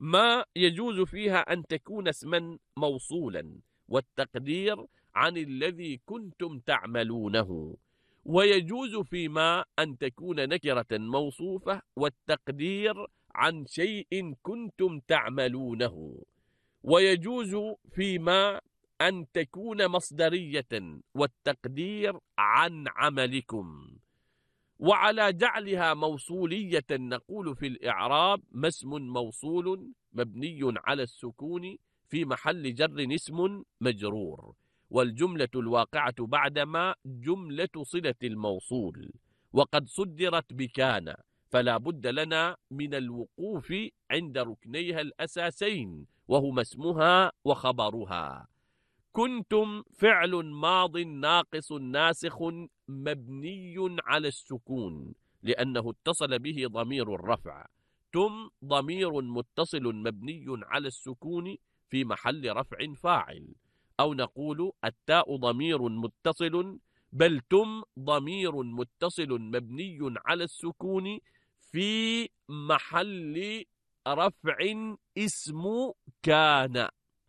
ما يجوز فيها أن تكون اسما موصولا، والتقدير عن الذي كنتم تعملونه. ويجوز فيما أن تكون نكرة موصوفة والتقدير عن شيء كنتم تعملونه. ويجوز فيما أن تكون مصدرية والتقدير عن عملكم. وعلى جعلها موصولية نقول في الإعراب: ما اسم موصول مبني على السكون في محل جر اسم مجرور، والجملة الواقعة بعدما جملة صلة الموصول، وقد صدرت بكان، فلا بد لنا من الوقوف عند ركنيها الأساسين، وهما اسمها وخبرها. كنتم فعل ماض ناقص ناسخ مبني على السكون لأنه اتصل به ضمير الرفع. تم ضمير متصل مبني على السكون في محل رفع فاعل. أو نقول التاء ضمير متصل، بل تم ضمير متصل مبني على السكون في محل رفع اسم كان.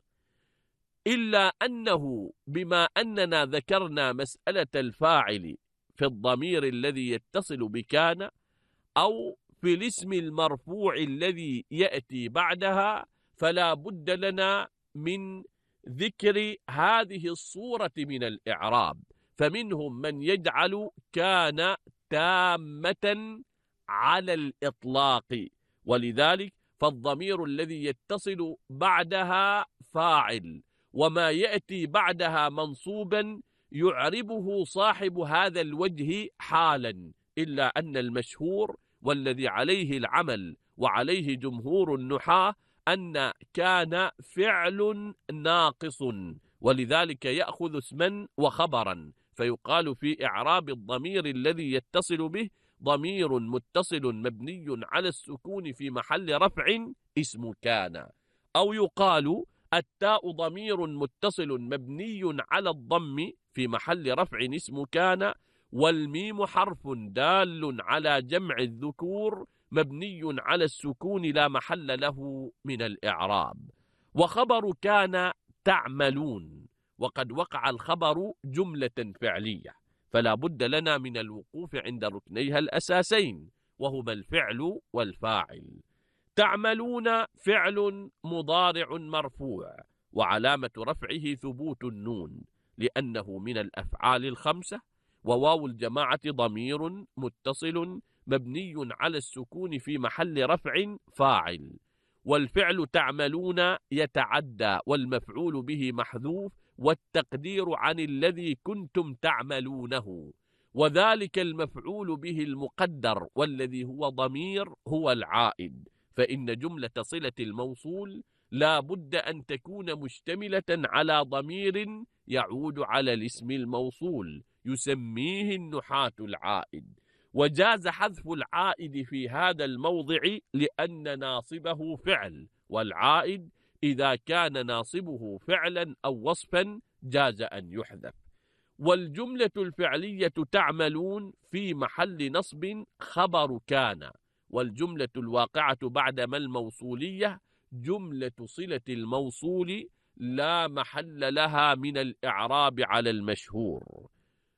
إلا أنه بما أننا ذكرنا مسألة الفاعل في الضمير الذي يتصل بكان أو في الاسم المرفوع الذي يأتي بعدها، فلا بد لنا من ذكر هذه الصورة من الإعراب. فمنهم من يجعل كان تامة على الإطلاق، ولذلك فالضمير الذي يتصل بعدها فاعل، وما يأتي بعدها منصوبا يعربه صاحب هذا الوجه حالا. إلا أن المشهور والذي عليه العمل وعليه جمهور النحاة أن كان فعل ناقص، ولذلك يأخذ اسما وخبرا، فيقال في إعراب الضمير الذي يتصل به: ضمير متصل مبني على السكون في محل رفع اسم كان. أو يقال التاء ضمير متصل مبني على الضم في محل رفع اسم كان، والميم حرف دال على جمع الذكور مبني على السكون لا محل له من الإعراب. وخبر كان تعملون، وقد وقع الخبر جملة فعلية، فلا بد لنا من الوقوف عند ركنيها الأساسين، وهما الفعل والفاعل. تعملون فعل مضارع مرفوع، وعلامة رفعه ثبوت النون لأنه من الأفعال الخمسة، وواو الجماعة ضمير متصل مبني على السكون في محل رفع فاعل. والفعل تعملون يتعدى والمفعول به محذوف، والتقدير عن الذي كنتم تعملونه، وذلك المفعول به المقدر والذي هو ضمير هو العائد. فإن جملة صلة الموصول لا بد أن تكون مشتملة على ضمير يعود على الاسم الموصول يسميه النحاة العائد. وجاز حذف العائد في هذا الموضع لأن ناصبه فعل، والعائد إذا كان ناصبه فعلا أو وصفا جاز أن يحذف. والجملة الفعلية تعملون في محل نصب خبر كان، والجملة الواقعة بعد ما الموصولية جملة صلة الموصول لا محل لها من الإعراب على المشهور.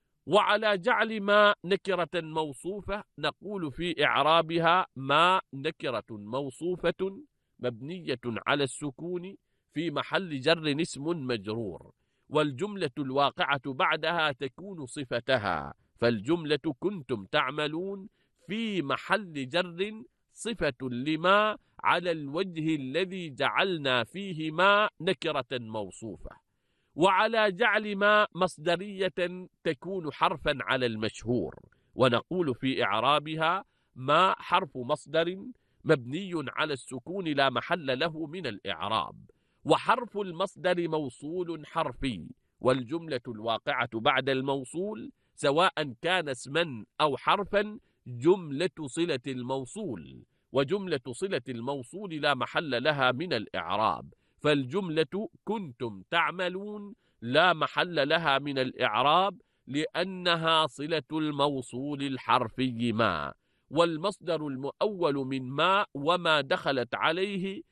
وعلى جعل ما نكرة موصوفة نقول في إعرابها: ما نكرة موصوفة مبنية على السكون في محل جر اسم مجرور، والجملة الواقعة بعدها تكون صفتها، فالجملة كنتم تعملون في محل جر صفة لما على الوجه الذي جعلنا فيه ما نكرة موصوفة. وعلى جعل ما مصدرية تكون حرفا على المشهور، ونقول في إعرابها: ما حرف مصدر مبني على السكون لا محل له من الإعراب. وحرف المصدر موصول حرفي، والجملة الواقعة بعد الموصول سواء كان اسما أو حرفا جملة صلة الموصول، وجملة صلة الموصول لا محل لها من الإعراب، فالجملة كنتم تعملون لا محل لها من الإعراب لأنها صلة الموصول الحرفي ما. والمصدر المؤول من ما وما دخلت عليه